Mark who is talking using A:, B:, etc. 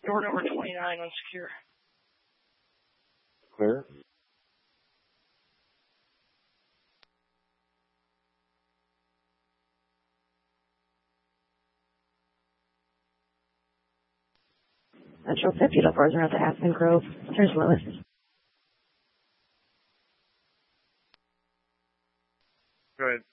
A: Door number 29 unsecure.
B: Clear.
C: Central 50 to doors around the Aspen Grove. Here's Lewis.
B: Go ahead.